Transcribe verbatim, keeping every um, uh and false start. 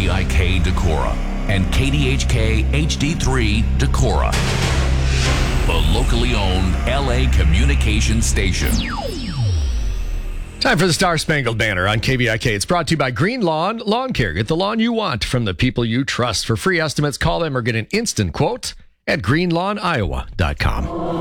B I K Decorah and K D H K H D three Decorah, the locally owned L A communication station. Time for the Star Spangled Banner on K B I K. It's brought to you by Green Lawn Lawn Care. Get the lawn you want from the people you trust. For free estimates, call them or get an instant quote at green lawn iowa dot com.